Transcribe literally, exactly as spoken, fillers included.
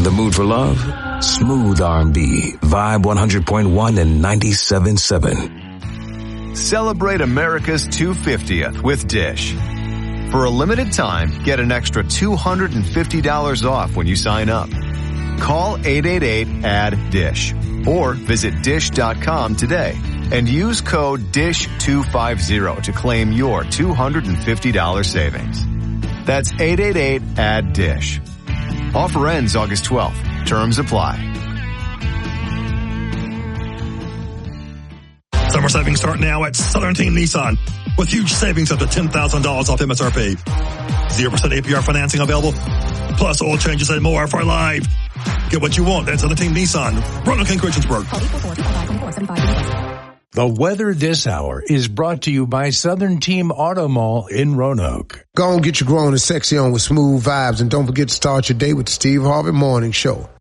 the mood for love? Smooth R and B, Vibe one hundred point one and ninety-seven point seven. Celebrate America's two hundred fiftieth with Dish. For a limited time, get an extra two hundred fifty dollars off when you sign up. Call eight eight eight, A D D, DISH or visit dish dot com today and use code D I S H two fifty to claim your two hundred fifty dollars savings. That's eight eight eight, A D D, DISH. Offer ends August twelfth. Terms apply. Summer savings start now at Southern Team Nissan with huge savings up to ten thousand dollars off M S R P. zero percent A P R financing available, plus oil changes and more for life. Get what you want at Southern Team Nissan, Roanoke and Christiansburg. The weather this hour is brought to you by Southern Team Auto Mall in Roanoke. Go and get your grown and sexy on with smooth vibes, and don't forget to start your day with the Steve Harvey Morning Show.